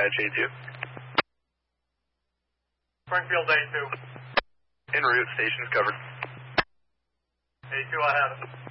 Dispatch A2. Springfield A2. En route, station's covered. A2, I have it.